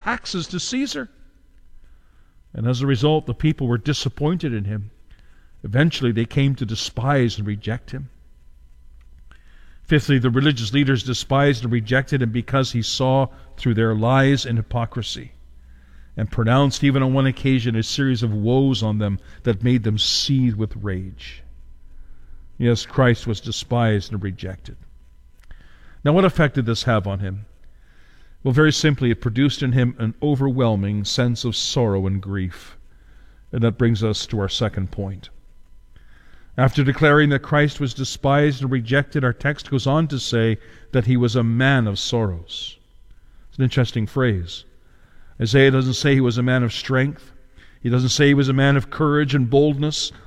taxes to Caesar. And as a result, the people were disappointed in him. Eventually, they came to despise and reject him. Fifthly, the religious leaders despised and rejected him because he saw through their lies and hypocrisy, and pronounced even on one occasion a series of woes on them that made them seethe with rage. Yes, Christ was despised and rejected. Now, what effect did this have on him? Well, very simply, it produced in him an overwhelming sense of sorrow and grief. And that brings us to our second point. After declaring that Christ was despised and rejected, our text goes on to say that he was a man of sorrows. It's an interesting phrase. Isaiah doesn't say he was a man of strength. He doesn't say he was a man of courage and boldness,